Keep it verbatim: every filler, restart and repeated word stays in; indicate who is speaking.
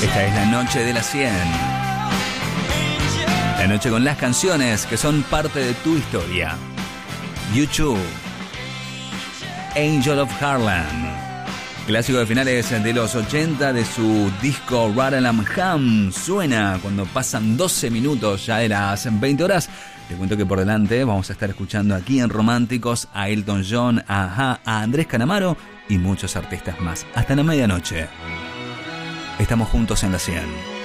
Speaker 1: Esta es la noche de las cien. La noche con las canciones que son parte de tu historia. U dos, Angel of Harlem, clásico de finales de los ochenta de su disco Rotherham Ham. Suena cuando pasan doce minutos ya de las veinte horas. Te cuento que por delante vamos a estar escuchando aquí en Románticos a Elton John, a Ajá, a Andrés Calamaro y muchos artistas más. Hasta la medianoche. Estamos juntos en la cien.